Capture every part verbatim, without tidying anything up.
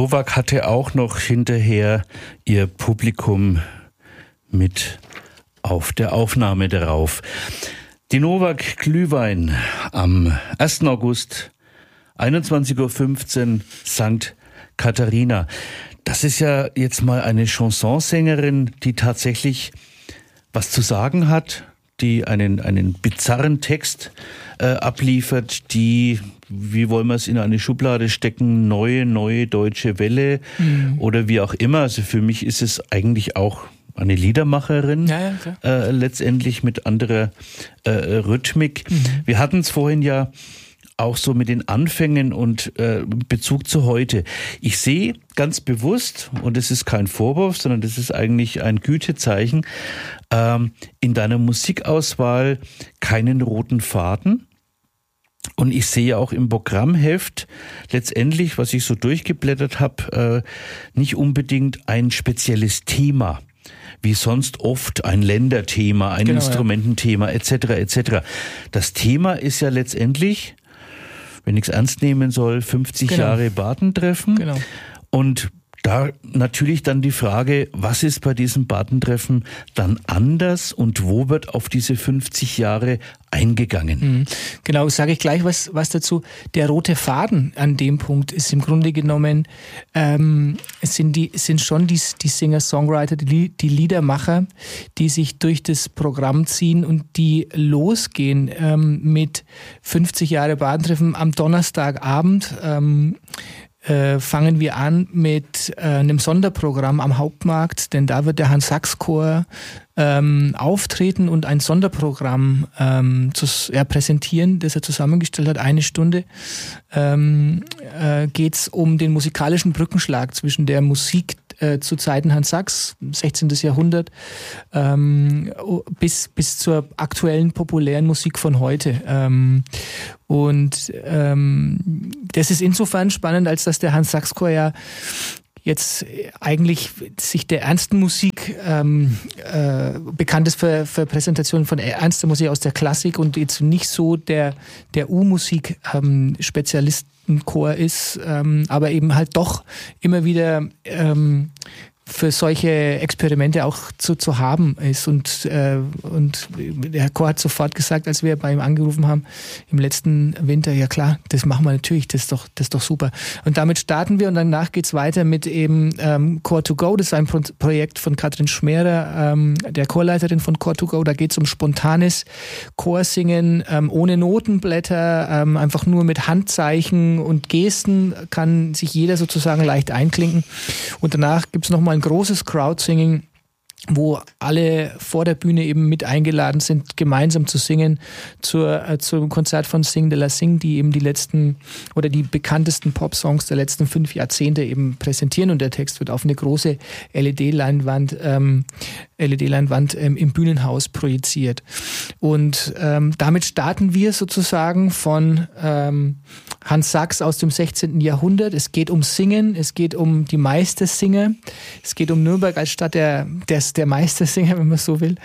Novak hatte auch noch hinterher ihr Publikum mit auf der Aufnahme darauf. Die Novak Glühwein am ersten August, einundzwanzig Uhr fünfzehn, Sankt Katharina. Das ist ja jetzt mal eine Chansonsängerin, die tatsächlich was zu sagen hat, die einen, einen bizarren Text äh, abliefert, die, wie wollen wir es in eine Schublade stecken, neue, neue deutsche Welle mhm. oder wie auch immer. Also für mich ist es eigentlich auch eine Liedermacherin, ja, ja, äh, letztendlich mit anderer äh, Rhythmik. Mhm. Wir hatten es vorhin ja auch so mit den Anfängen und äh, Bezug zu heute. Ich sehe ganz bewusst, und das ist kein Vorwurf, sondern das ist eigentlich ein Gütezeichen, ähm, in deiner Musikauswahl keinen roten Faden. Und ich sehe auch im Programmheft letztendlich, was ich so durchgeblättert habe, äh, nicht unbedingt ein spezielles Thema, wie sonst oft ein Länderthema, ein genau, Instrumententhema et cetera et cetera. Das Thema ist ja letztendlich, wenn ich es ernst nehmen soll, fünfzig genau. Jahre Badentreffen. Genau. Und da natürlich dann die Frage, was ist bei diesem Badentreffen dann anders und wo wird auf diese fünfzig Jahre eingegangen? Mhm. Genau, sage ich gleich was, was dazu. Der rote Faden an dem Punkt ist im Grunde genommen, ähm, es sind, die, es sind schon die, die Singer-Songwriter, die, die Liedermacher, die sich durch das Programm ziehen und die losgehen ähm, mit fünfzig Jahre Badentreffen am Donnerstagabend. Ähm, Äh, fangen wir an mit äh, einem Sonderprogramm am Hauptmarkt, denn da wird der Hans-Sachs-Chor ähm, auftreten und ein Sonderprogramm ähm, zu, ja, präsentieren, das er zusammengestellt hat. Eine Stunde ähm, äh, geht es um den musikalischen Brückenschlag zwischen der Musik äh, zu Zeiten Hans Sachs, sechzehnten. Jahrhundert, ähm, bis, bis zur aktuellen populären Musik von heute. Ähm, und ähm, das ist insofern spannend, als dass der Hans-Sachs-Chor ja jetzt eigentlich sich der ernsten Musik ähm, äh, bekannt ist für, für Präsentationen von ernster Musik aus der Klassik und jetzt nicht so der, der U-Musik ähm, Spezialistenchor ist, ähm, aber eben halt doch immer wieder ähm, für solche Experimente auch zu, zu haben ist. Und, äh, und der Herr Chor hat sofort gesagt, als wir bei ihm angerufen haben im letzten Winter, ja klar, das machen wir natürlich, das ist doch, das ist doch super. Und damit starten wir und danach geht's weiter mit eben ähm, Chor to Go. Das ist ein Pro- Projekt von Katrin Schmerer, ähm, der Chorleiterin von Chor to Go. Da geht's um spontanes Chorsingen ähm, ohne Notenblätter, ähm, einfach nur mit Handzeichen und Gesten kann sich jeder sozusagen leicht einklinken. Und danach gibt's nochmal ein großes Crowdsinging, wo alle vor der Bühne eben mit eingeladen sind, gemeinsam zu singen zur, äh, zum Konzert von Sing de la Sing, die eben die letzten oder die bekanntesten Popsongs der letzten fünf Jahrzehnte eben präsentieren und der Text wird auf eine große L E D-Leinwand ähm, L E D-Leinwand ähm, im Bühnenhaus projiziert. Und ähm, damit starten wir sozusagen von ähm, Hans Sachs aus dem sechzehnten. Jahrhundert. Es geht um Singen, es geht um die Meistersinger, es geht um Nürnberg als Stadt der, der, der Meistersinger, wenn man so will.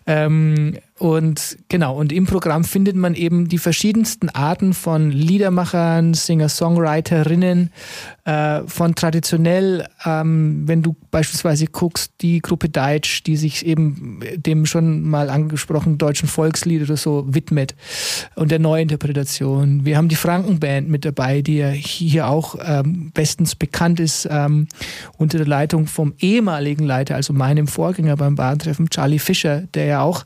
Ähm, Und genau, und im Programm findet man eben die verschiedensten Arten von Liedermachern, Singer-Songwriterinnen, äh, von traditionell, ähm, wenn du beispielsweise guckst, die Gruppe Deutsch, die sich eben dem schon mal angesprochenen deutschen Volkslied oder so widmet und der Neuinterpretation. Wir haben die Frankenband mit dabei, die ja hier auch ähm, bestens bekannt ist, ähm, unter der Leitung vom ehemaligen Leiter, also meinem Vorgänger beim Badentreffen, Charlie Fischer, der ja auch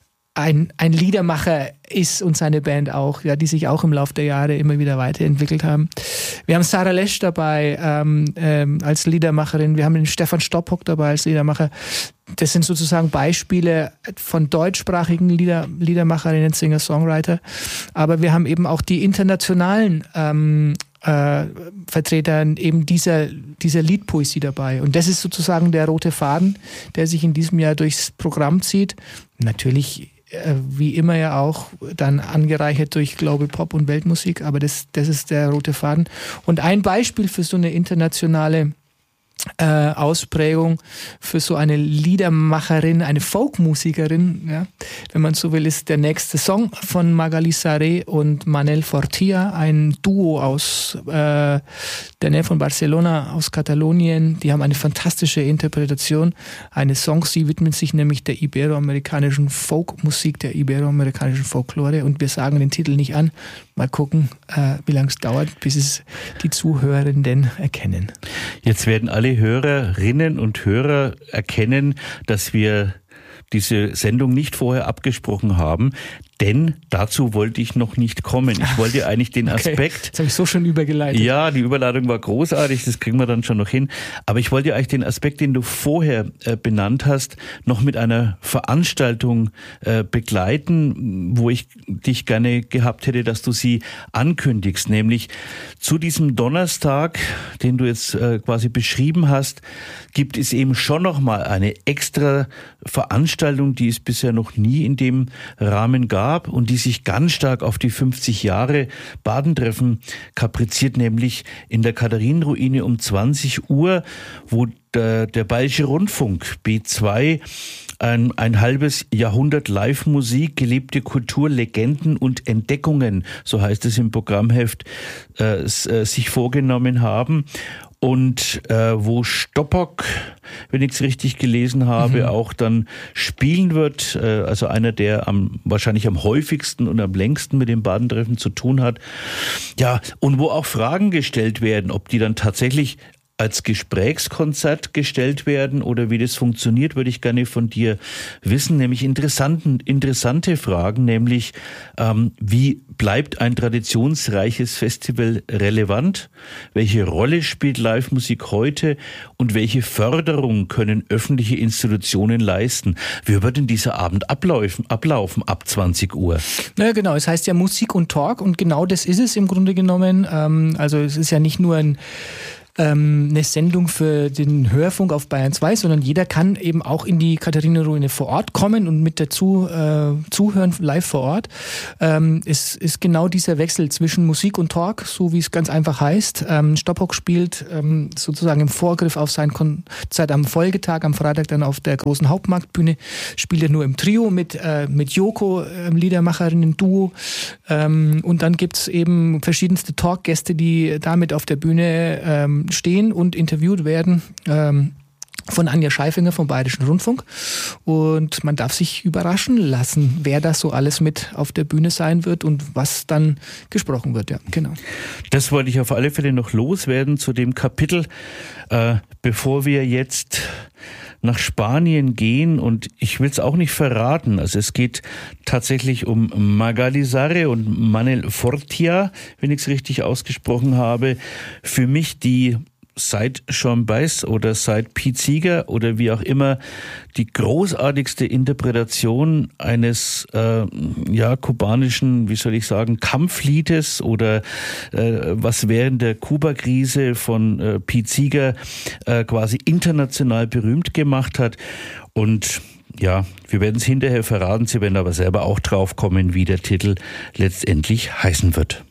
ein, ein Liedermacher ist und seine Band auch, ja, die sich auch im Laufe der Jahre immer wieder weiterentwickelt haben. Wir haben Sarah Lesch dabei ähm, ähm, als Liedermacherin, wir haben den Stefan Stoppock dabei als Liedermacher. Das sind sozusagen Beispiele von deutschsprachigen Lieder, Liedermacherinnen, Singer, Songwriter. Aber wir haben eben auch die internationalen ähm, äh, Vertreter eben dieser, dieser Liedpoesie dabei. Und das ist sozusagen der rote Faden, der sich in diesem Jahr durchs Programm zieht. Natürlich wie immer ja auch dann angereichert durch Global Pop und Weltmusik, aber das, das ist der rote Faden. Und ein Beispiel für so eine internationale Äh, Ausprägung für so eine Liedermacherin, eine Folkmusikerin, ja. Wenn man so will, ist der nächste Song von Magali Saré und Manel Fortia, ein Duo aus äh, der Nähe von Barcelona, aus Katalonien. Die haben eine fantastische Interpretation eines Songs. Sie widmen sich nämlich der iberoamerikanischen Folkmusik, der iberoamerikanischen Folklore, und wir sagen den Titel nicht an. Mal gucken, äh, wie lange es dauert, bis es die Zuhörenden erkennen. Jetzt werden alle Hörerinnen und Hörer erkennen, dass wir diese Sendung nicht vorher abgesprochen haben, denn dazu wollte ich noch nicht kommen. Ich wollte eigentlich den Aspekt... Okay, das habe ich so schon übergeleitet. Ja, die Überleitung war großartig, das kriegen wir dann schon noch hin. Aber ich wollte eigentlich den Aspekt, den du vorher äh, benannt hast, noch mit einer Veranstaltung äh, begleiten, wo ich dich gerne gehabt hätte, dass du sie ankündigst. Nämlich zu diesem Donnerstag, den du jetzt äh, quasi beschrieben hast, gibt es eben schon noch mal eine extra Veranstaltung, die es bisher noch nie in dem Rahmen gab und die sich ganz stark auf die fünfzig Jahre Badentreffen kapriziert, nämlich in der Katharinenruine um zwanzig Uhr, wo der, der Bayerische Rundfunk B zwei ein, ein halbes Jahrhundert Live-Musik, gelebte Kultur, Legenden und Entdeckungen, so heißt es im Programmheft, äh, sich vorgenommen haben. Und äh, wo Stoppock, wenn ich es richtig gelesen habe, mhm. auch dann spielen wird, äh, also einer, der am wahrscheinlich am häufigsten und am längsten mit dem Badentreffen zu tun hat. Ja, und wo auch Fragen gestellt werden, ob die dann tatsächlich als Gesprächskonzert gestellt werden oder wie das funktioniert, würde ich gerne von dir wissen, nämlich interessanten, interessante Fragen, nämlich ähm, wie bleibt ein traditionsreiches Festival relevant? Welche Rolle spielt Live-Musik heute und welche Förderung können öffentliche Institutionen leisten? Wie wird denn dieser Abend ablaufen, ablaufen ab zwanzig Uhr? Naja, genau, es heißt ja Musik und Talk und genau das ist es im Grunde genommen. Ähm, also es ist ja nicht nur ein eine Sendung für den Hörfunk auf Bayern zwei, sondern jeder kann eben auch in die Katharinenruine vor Ort kommen und mit dazu äh, zuhören, live vor Ort. Ähm, es ist genau dieser Wechsel zwischen Musik und Talk, so wie es ganz einfach heißt. Ähm, Stoppock spielt ähm, sozusagen im Vorgriff auf sein Konzert am Folgetag, am Freitag dann auf der großen Hauptmarktbühne, spielt er nur im Trio mit, äh, mit Joko, äh, Liedermacherinnen-Duo. Ähm, und dann gibt's eben verschiedenste Talkgäste, die damit auf der Bühne ähm, stehen und interviewt werden ähm, von Anja Scheifinger vom Bayerischen Rundfunk. Und man darf sich überraschen lassen, wer das so alles mit auf der Bühne sein wird und was dann gesprochen wird. Ja, genau. Das wollte ich auf alle Fälle noch loswerden zu dem Kapitel, äh, bevor wir jetzt nach Spanien gehen, und ich will es auch nicht verraten. Also es geht tatsächlich um Magali Saré und Manel Fortia, wenn ich es richtig ausgesprochen habe. Für mich die seit Sean Baez oder seit Pete Seeger oder wie auch immer die großartigste Interpretation eines äh, ja kubanischen, wie soll ich sagen, Kampfliedes oder äh, was während der Kuba-Krise von äh, Pete Seeger äh, quasi international berühmt gemacht hat. Und ja, wir werden es hinterher verraten, Sie werden aber selber auch drauf kommen, wie der Titel letztendlich heißen wird.